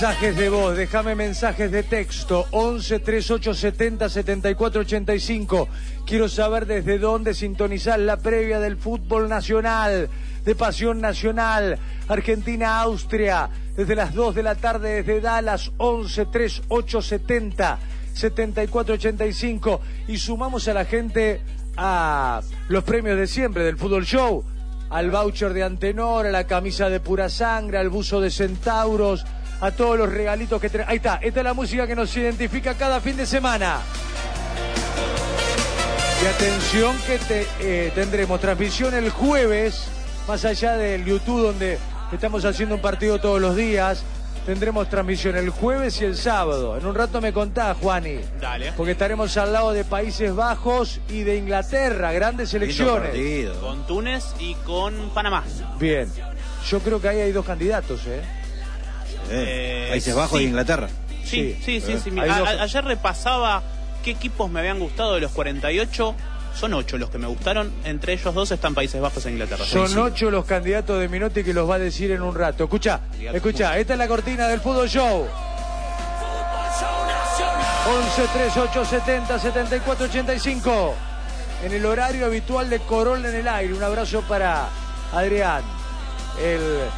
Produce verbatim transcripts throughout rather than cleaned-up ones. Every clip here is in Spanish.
mensajes de voz, déjame mensajes de texto, once treinta y ocho setenta setenta y cuatro ochenta y cinco. Quiero saber desde dónde sintonizar la previa del fútbol nacional, de Pasión Nacional, Argentina-Austria, desde las dos de la tarde desde Dallas, once treinta y ocho setenta setenta y cuatro ochenta y cinco. Y sumamos a la gente a los premios de siempre del Fútbol Show, al voucher de Antenor, a la camisa de Pura Sangre, al buzo de Centauros, a todos los regalitos que tenemos. Ahí está, esta es la música que nos identifica cada fin de semana. Y atención que te, eh, tendremos transmisión el jueves, más allá del YouTube donde estamos haciendo un partido todos los días, tendremos transmisión el jueves y el sábado. En un rato me contás, Juani. Dale. Porque estaremos al lado de Países Bajos y de Inglaterra, grandes selecciones. Con Túnez y con Panamá. Bien. Yo creo que ahí hay dos candidatos, ¿eh? Eh, Países Bajos sí. y Inglaterra. Sí, sí, sí. sí, sí. Hay A, dos... a, ayer repasaba qué equipos me habían gustado de los cuarenta y ocho. Son ocho los que me gustaron. Entre ellos dos están Países Bajos e Inglaterra. Son sí, ocho sí. los candidatos de Minotti que los va a decir en un rato. Escucha, escucha. Esta es la cortina del Fútbol Show. once treinta y ocho setenta setenta y cuatro ochenta y cinco. En el horario habitual de Corolla en el aire. Un abrazo para Adrián, el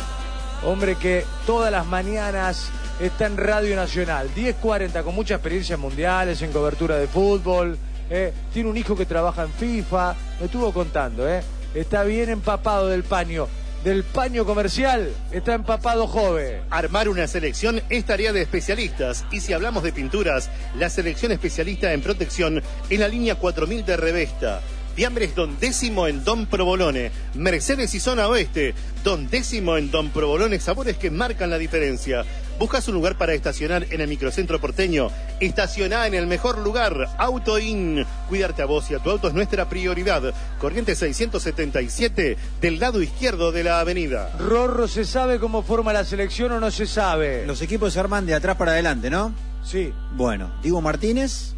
hombre que todas las mañanas está en Radio Nacional. diez cuarenta, con mucha experiencia en mundiales, en cobertura de fútbol. Eh, tiene un hijo que trabaja en FIFA, me estuvo contando, eh. Está bien empapado del paño, del paño comercial, está empapado joven. Armar una selección es tarea de especialistas, y si hablamos de pinturas, la selección especialista en protección en la línea cuatro mil de Revesta. Fiambres Don Décimo en Don Provolone, Mercedes y Zona Oeste, Don Décimo en Don Provolone, sabores que marcan la diferencia. ¿Buscas un lugar para estacionar en el microcentro porteño? Estacioná en el mejor lugar, Auto In. Cuidarte a vos y a tu auto es nuestra prioridad. Corrientes seiscientos setenta y siete, del lado izquierdo de la avenida. Rorro, ¿se sabe cómo forma la selección o no se sabe? Los equipos se arman de atrás para adelante, ¿no? Sí. Bueno, Diego Martínez,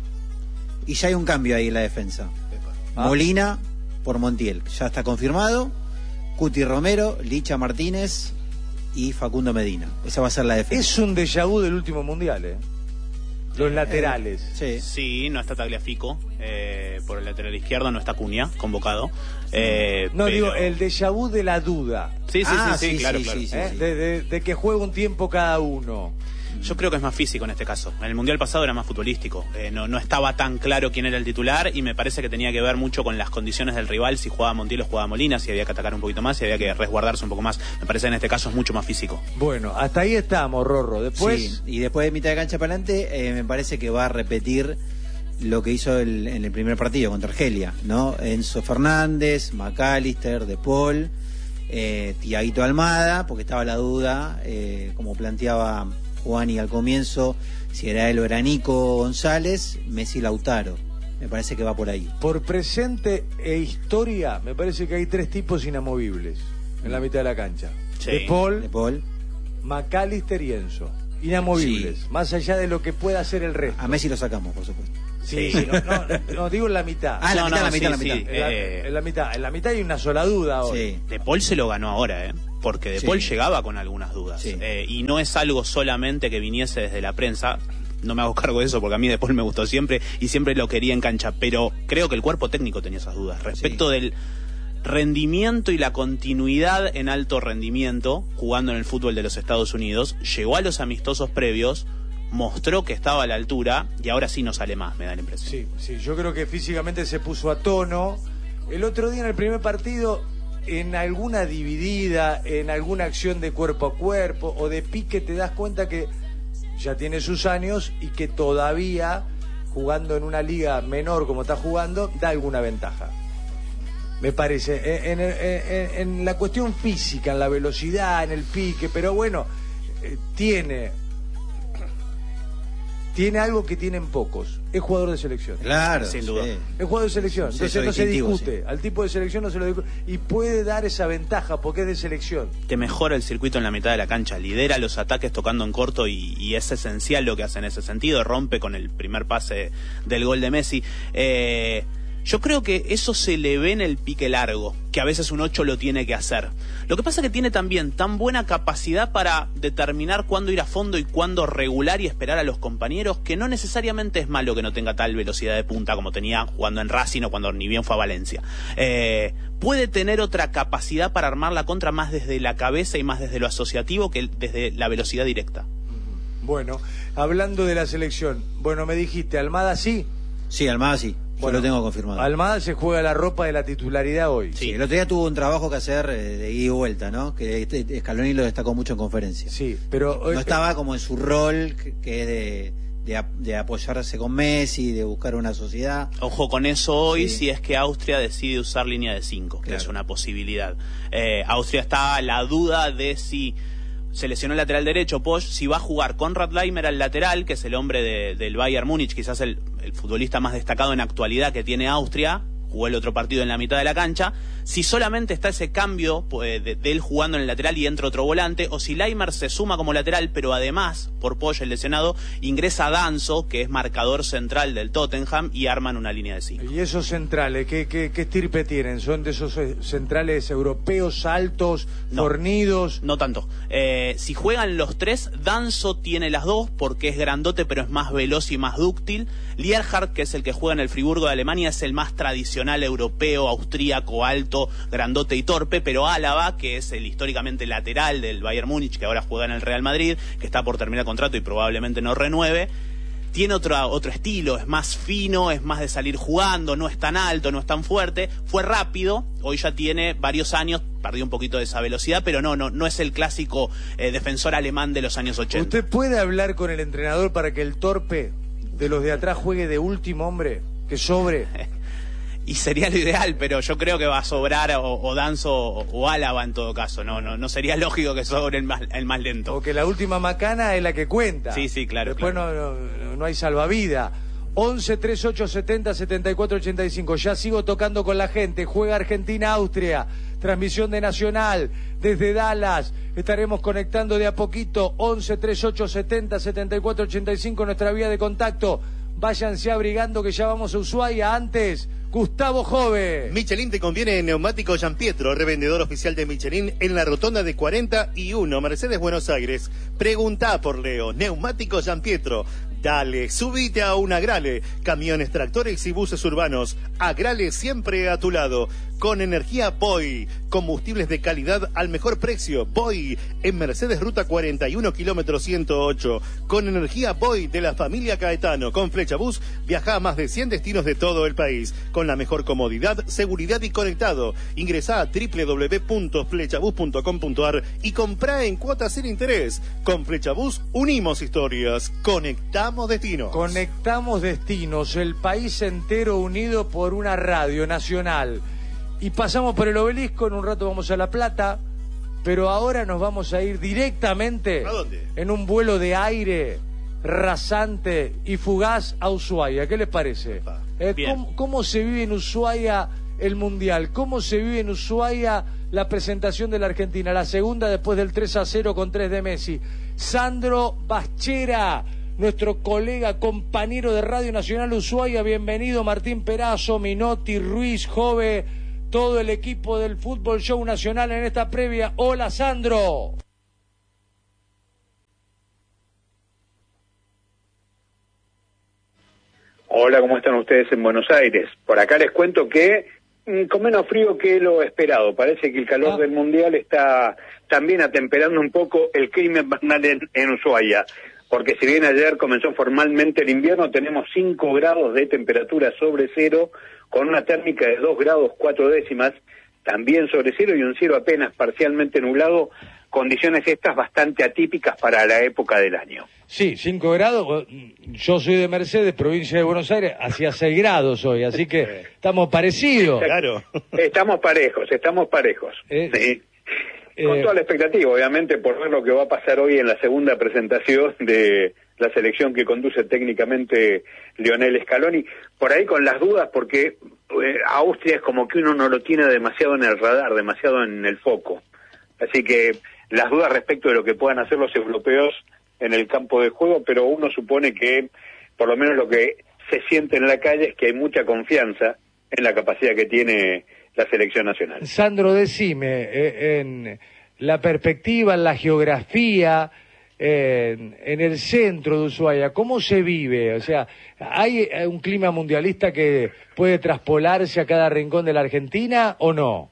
y ya hay un cambio ahí en la defensa. Ah. Molina por Montiel, ya está confirmado. Cuti Romero, Licha Martínez y Facundo Medina. Esa va a ser la defensa. Es un déjà vu del último mundial, ¿eh? Los eh, laterales. Sí. Sí, no está Tagliafico eh, por el lateral izquierdo, no está Cunha convocado. Eh, no, pero... digo, el déjà vu de la duda. Sí, sí, ah, sí, sí, sí, claro, sí, claro. sí, sí, ¿Eh? sí. De, de, de que juega un tiempo cada uno. Yo creo que es más físico en este caso. En el Mundial pasado era más futbolístico. Eh, no, no estaba tan claro quién era el titular y me parece que tenía que ver mucho con las condiciones del rival, si jugaba Montiel o jugaba Molina, si había que atacar un poquito más, si había que resguardarse un poco más. Me parece que en este caso es mucho más físico. Bueno, hasta ahí estamos, Rorro. Después... Sí, y después de mitad de cancha para adelante, eh, me parece que va a repetir lo que hizo el, en el primer partido contra Argelia, ¿no? Enzo Fernández, McAllister, De Paul, eh, Tiaguito Almada, porque estaba la duda, eh, como planteaba Juani al comienzo, si era él o era Nico González, Messi Lautaro. Me parece que va por ahí. Por presente e historia, me parece que hay tres tipos inamovibles en la mitad de la cancha. Sí. De Paul, De Paul. McAllister y Enzo. Inamovibles, Sí. más allá de lo que pueda hacer el resto. A Messi lo sacamos, por supuesto. Sí, sí, no, no, no, digo en la mitad. Ah, en la No, mitad, no, la mitad, sí, la mitad. sí. En la, eh, en la mitad. En la mitad hay una sola duda hoy. Sí. De Paul se lo ganó ahora, ¿eh? Porque De Sí. Paul llegaba con algunas dudas. Sí. Eh, y no es algo solamente que viniese desde la prensa. No me hago cargo de eso porque a mí De Paul me gustó siempre y siempre lo quería en cancha. Pero creo que el cuerpo técnico tenía esas dudas. Respecto Sí. del rendimiento y la continuidad en alto rendimiento jugando en el fútbol de los Estados Unidos, llegó a los amistosos previos, mostró que estaba a la altura y ahora sí no sale más, me da la impresión. Sí, sí, yo creo que físicamente se puso a tono. El otro día en el primer partido, en alguna dividida, en alguna acción de cuerpo a cuerpo o de pique, te das cuenta que ya tiene sus años y que todavía, jugando en una liga menor como está jugando, da alguna ventaja. Me parece, en, en, en, en la cuestión física, en la velocidad, en el pique, pero bueno, eh, tiene... Tiene algo que tienen pocos. Es jugador de selección. Claro, Sin duda. sí. Es jugador de selección. Sí, Entonces eso no se distintivo, discute. sí. Al tipo de selección no se lo discute. Y puede dar esa ventaja porque es de selección. Te mejora el circuito en la mitad de la cancha, lidera los ataques tocando en corto y, y es esencial lo que hace en ese sentido, rompe con el primer pase del gol de Messi. Eh, Yo creo que eso se le ve en el pique largo, que a veces un ocho lo tiene que hacer. Lo que pasa es que tiene también tan buena capacidad para determinar cuándo ir a fondo y cuándo regular y esperar a los compañeros, que no necesariamente es malo que no tenga tal velocidad de punta como tenía jugando en Racing o cuando ni bien fue a Valencia. Eh, puede tener otra capacidad para armar la contra más desde la cabeza y más desde lo asociativo que desde la velocidad directa. Bueno, hablando de la selección, bueno, me dijiste, ¿Almada sí? Sí, Almada sí. Bueno, yo lo tengo confirmado. Almada se juega la ropa de la titularidad hoy. Sí, el otro día tuvo un trabajo que hacer eh, de ida y vuelta, ¿no? Que este, Scaloni lo destacó mucho en conferencia. Sí, pero... No estaba como en su rol, que, que es de, de, de apoyarse con Messi, de buscar una sociedad. Ojo con eso hoy, sí. Si es que Austria decide usar línea de cinco, que claro. es una posibilidad. Eh, Austria está a la duda de si... Se lesionó el lateral derecho, Posch, si va a jugar Konrad Laimer al lateral, que es el hombre de, del Bayern Múnich, quizás el, el futbolista más destacado en actualidad que tiene Austria, jugó el otro partido en la mitad de la cancha, si solamente está ese cambio pues, de, de él jugando en el lateral y entra otro volante, o si Laimer se suma como lateral, pero además, por Posch el lesionado, ingresa Danso, que es marcador central del Tottenham, y arman una línea de cinco. ¿Y esos centrales, qué, qué, qué estirpe tienen? ¿Son de esos centrales europeos, altos, no, fornidos? No tanto. Eh, si juegan los tres, Danso tiene las dos, porque es grandote, pero es más veloz y más dúctil. Lierhardt, que es el que juega en el Friburgo de Alemania, es el más tradicional europeo, austríaco, alto, grandote y torpe, pero Álava, que es el históricamente lateral del Bayern Múnich, que ahora juega en el Real Madrid, que está por terminar contrato y probablemente no renueve, tiene otro, otro estilo, es más fino, es más de salir jugando, no es tan alto, no es tan fuerte, fue rápido, hoy ya tiene varios años, perdió un poquito de esa velocidad, pero no, no, no es el clásico eh, defensor alemán de los años ochenta. ¿Usted puede hablar con el entrenador para que el torpe de los de atrás juegue de último hombre, que sobre? Y sería lo ideal, pero yo creo que va a sobrar o, o Danso o, o Álava en todo caso. No, no, no sería lógico que sobre el más, el más lento. Porque la última macana es la que cuenta. Sí, sí, claro. Después claro. No, no, no hay salvavidas. once, treinta y ocho, setenta, setenta y cuatro, ochenta y cinco. Ya sigo tocando con la gente. Juega Argentina-Austria. Transmisión de Nacional desde Dallas. Estaremos conectando de a poquito. once, treinta y ocho, setenta, setenta y cuatro, ochenta y cinco. Nuestra vía de contacto. Váyanse abrigando que ya vamos a Ushuaia. Antes, Gustavo Jove. Michelin te conviene en Neumático Giampietro, revendedor oficial de Michelin en la rotonda de cuarenta y uno, Mercedes, Buenos Aires. Preguntá por Leo. Neumático Giampietro. Dale, subite a un Agrale. Camiones, tractores y buses urbanos. Agrale siempre a tu lado. Con energía Boy. Combustibles de calidad al mejor precio. Boy. En Mercedes Ruta cuarenta y uno, kilómetro ciento ocho. Con energía Boy de la familia Caetano. Con Flechabús viaja a más de cien destinos de todo el país. Con la mejor comodidad, seguridad y conectado. Ingresá a doble u doble u doble u punto flechabús punto com punto a r y comprá en cuotas sin interés. Con Flechabús unimos historias. Conectamos destinos. Conectamos destinos, el país entero unido por una radio nacional. Y pasamos por el Obelisco, en un rato vamos a La Plata, pero ahora nos vamos a ir directamente ¿A dónde? En un vuelo de aire rasante y fugaz a Ushuaia. ¿Qué les parece? Eh, ¿cómo, ¿Cómo se vive en Ushuaia el Mundial? ¿Cómo se vive en Ushuaia la presentación de la Argentina? La segunda después del tres a cero con tres de Messi. Sandro Baschera, nuestro colega, compañero de Radio Nacional Ushuaia, bienvenido. Martín Perazo, Minotti, Ruiz, Jove, todo el equipo del Fútbol Show Nacional en esta previa. Hola, Sandro. Hola, ¿cómo están ustedes en Buenos Aires? Por acá les cuento que mmm, con menos frío que lo esperado. Parece que el calor ah. del Mundial está también atemperando un poco el clima invernal en, en Ushuaia. Porque si bien ayer comenzó formalmente el invierno, tenemos cinco grados de temperatura sobre cero, con una térmica de dos grados cuatro décimas, también sobre cero, y un cielo apenas parcialmente nublado, condiciones estas bastante atípicas para la época del año. Sí, cinco grados, yo soy de Mercedes, provincia de Buenos Aires, hacía seis grados hoy, así que estamos parecidos. Claro. Estamos parejos, estamos parejos. Eh, sí. Con eh, toda la expectativa, obviamente, por ver lo que va a pasar hoy en la segunda presentación de la selección que conduce técnicamente Lionel Scaloni. Por ahí con las dudas, porque eh, Austria es como que uno no lo tiene demasiado en el radar, demasiado en el foco. Así que las dudas respecto de lo que puedan hacer los europeos en el campo de juego, pero uno supone que, por lo menos lo que se siente en la calle, es que hay mucha confianza en la capacidad que tiene la selección nacional. Sandro, decime, eh, en la perspectiva, en la geografía, en, en el centro de Ushuaia, ¿cómo se vive? O sea, ¿hay un clima mundialista que puede traspolarse a cada rincón de la Argentina o no?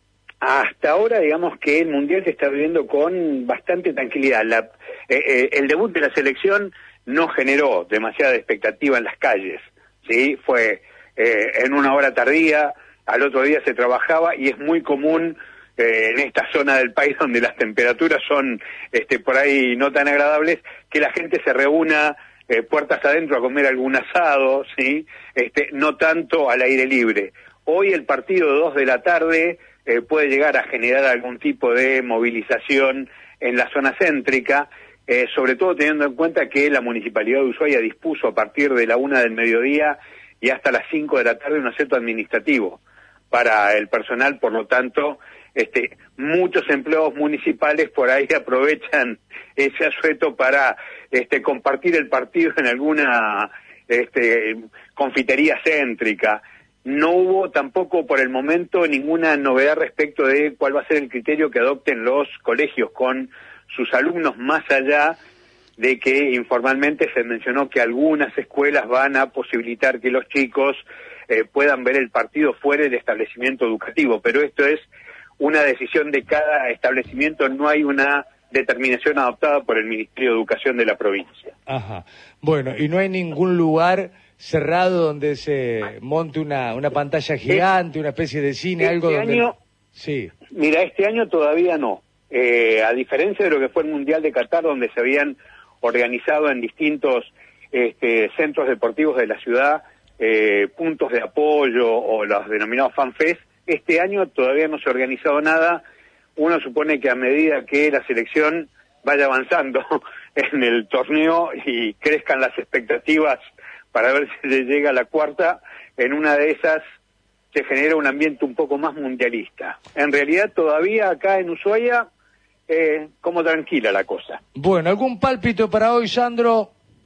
Hasta ahora, digamos que el Mundial se está viviendo con bastante tranquilidad. La, eh, eh, el debut de la selección no generó demasiada expectativa en las calles, ¿sí? Fue eh, en una hora tardía, al otro día se trabajaba y es muy común eh, en esta zona del país donde las temperaturas son este, por ahí no tan agradables, que la gente se reúna eh, puertas adentro a comer algún asado, ¿sí? Este, no tanto al aire libre. Hoy el partido de dos de la tarde eh, puede llegar a generar algún tipo de movilización en la zona céntrica, eh, sobre todo teniendo en cuenta que la Municipalidad de Ushuaia dispuso a partir de la una del mediodía y hasta las cinco de la tarde un asueto administrativo para el personal, por lo tanto, este, muchos empleados municipales por ahí aprovechan ese asueto para este, compartir el partido en alguna este, confitería céntrica. No hubo tampoco por el momento ninguna novedad respecto de cuál va a ser el criterio que adopten los colegios con sus alumnos, más allá de que informalmente se mencionó que algunas escuelas van a posibilitar que los chicos eh, puedan ver el partido fuera del establecimiento educativo, pero esto es una decisión de cada establecimiento, no hay una determinación adoptada por el Ministerio de Educación de la provincia. Ajá. Bueno, y no hay ningún lugar cerrado donde se monte una, una pantalla gigante, una especie de cine, este algo donde... Año, sí. Mira, este año todavía no. Eh, a diferencia de lo que fue el Mundial de Qatar, donde se habían organizado en distintos este, centros deportivos de la ciudad eh, puntos de apoyo o los denominados fanfest, este año todavía no se ha organizado nada. Uno supone que a medida que la selección vaya avanzando en el torneo y crezcan las expectativas para ver si se llega a la cuarta, en una de esas se genera un ambiente un poco más mundialista. En realidad todavía acá en Ushuaia, eh, como tranquila la cosa. Bueno, ¿algún pálpito para hoy, Sandro?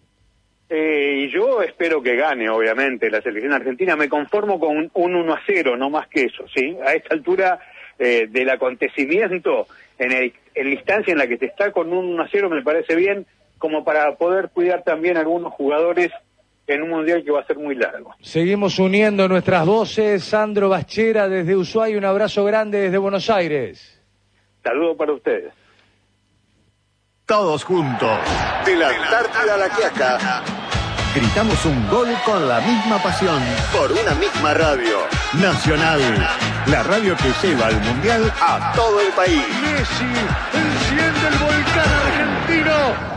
Eh, y yo espero que gane, obviamente, la selección argentina. Me conformo con un, un uno a cero, no más que eso, ¿sí? A esta altura eh, del acontecimiento, en, el, en la instancia en la que se está con un uno a cero, me parece bien, como para poder cuidar también a algunos jugadores en un mundial que va a ser muy largo. Seguimos uniendo nuestras voces. Sandro Baschera desde Ushuaia, un abrazo grande desde Buenos Aires. Saludos para ustedes. Todos juntos, de la Antártida a la Quiaca, gritamos un gol con la misma pasión, por una misma radio, Nacional, la radio que lleva al Mundial a todo el país. Messi enciende el volcán argentino.